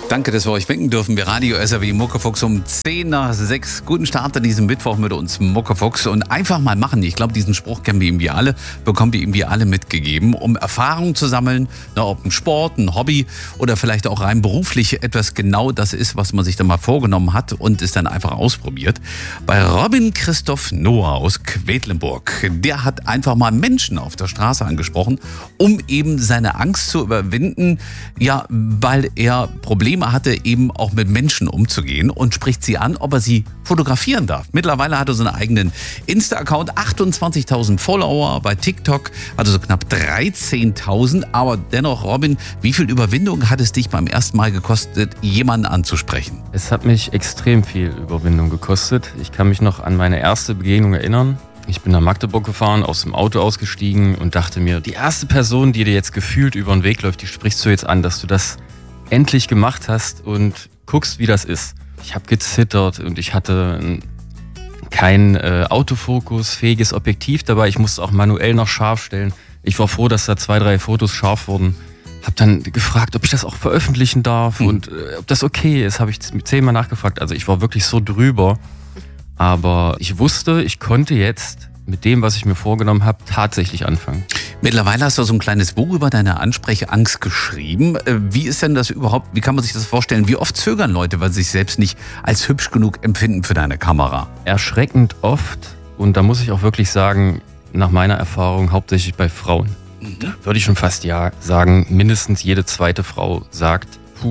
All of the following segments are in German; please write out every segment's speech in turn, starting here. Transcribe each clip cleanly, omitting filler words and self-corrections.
Danke, dass wir euch wecken dürfen. Wir Radio SAW Muckefuchs um 5:10. Guten Start an diesem Mittwoch mit uns Muckefuchs. Und einfach mal machen. Ich glaube, diesen Spruch kennen wir irgendwie alle, bekommen wir irgendwie alle mitgegeben, um Erfahrung zu sammeln, ob ein Sport, ein Hobby oder vielleicht auch rein beruflich etwas genau das ist, was man sich dann mal vorgenommen hat und es dann einfach ausprobiert. Bei Robin Christoph Noah aus Quedlinburg, der hat einfach mal Menschen auf der Straße angesprochen, um eben seine Angst zu überwinden, ja, weil er Probleme hatte, eben auch mit Menschen umzugehen, und spricht sie an, ob er sie fotografieren darf. Mittlerweile hat er so einen eigenen Insta-Account, 28.000 Follower, bei TikTok hat er so knapp 13.000, aber dennoch, Robin, wie viel Überwindung hat es dich beim ersten Mal gekostet, jemanden anzusprechen? Es hat mich extrem viel Überwindung gekostet. Ich kann mich noch an meine erste Begegnung erinnern. Ich bin nach Magdeburg gefahren, aus dem Auto ausgestiegen und dachte mir, die erste Person, die dir jetzt gefühlt über den Weg läuft, die sprichst du jetzt an, dass du das endlich gemacht hast und guckst, wie das ist. Ich habe gezittert und ich hatte kein autofokusfähiges Objektiv dabei. Ich musste auch manuell noch scharf stellen. Ich war froh, dass da 2, 3 Fotos scharf wurden. Habe dann gefragt, ob ich das auch veröffentlichen darf und ob das okay ist. Habe ich 10-mal nachgefragt. Also ich war wirklich so drüber. Aber ich wusste, ich konnte jetzt mit dem, was ich mir vorgenommen habe, tatsächlich anfangen. Mittlerweile hast du so ein kleines Buch über deine Ansprechangst geschrieben. Wie ist denn das überhaupt, wie kann man sich das vorstellen? Wie oft zögern Leute, weil sie sich selbst nicht als hübsch genug empfinden für deine Kamera? Erschreckend oft, und da muss ich auch wirklich sagen, nach meiner Erfahrung hauptsächlich bei Frauen. Da würde ich schon fast sagen, mindestens jede zweite Frau sagt,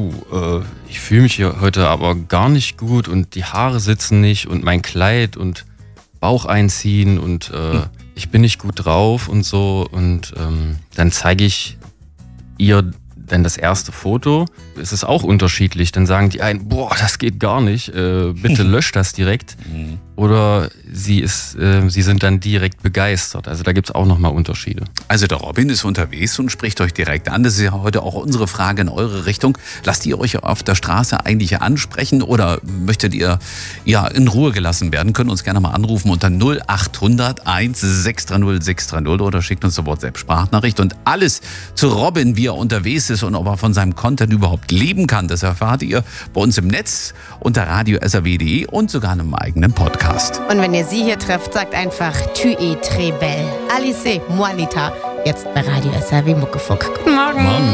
ich fühle mich hier heute aber gar nicht gut und die Haare sitzen nicht und mein Kleid und Bauch einziehen und ich bin nicht gut drauf und so. Und dann zeige ich ihr dann das erste Foto. Es ist auch unterschiedlich. Dann sagen die einen, das geht gar nicht, bitte lösch das direkt. Oder sie sind dann direkt begeistert. Also da gibt es auch nochmal Unterschiede. Also der Robin ist unterwegs und spricht euch direkt an. Das ist ja heute auch unsere Frage in eure Richtung. Lasst ihr euch auf der Straße eigentlich ansprechen oder möchtet ihr ja in Ruhe gelassen werden? Könnt uns gerne mal anrufen unter 0800 1630 630 oder schickt uns eine WhatsApp-Sprachnachricht. Und alles zu Robin, wie er unterwegs ist und ob er von seinem Content überhaupt leben kann, das erfahrt ihr bei uns im Netz unter radio-saw.de und sogar in einem eigenen Podcast. Und wenn ihr sie hier trefft, sagt einfach Tu es très belle. Alice, moi Lita. Jetzt bei Radio SAW Muckefuck. Guten Morgen.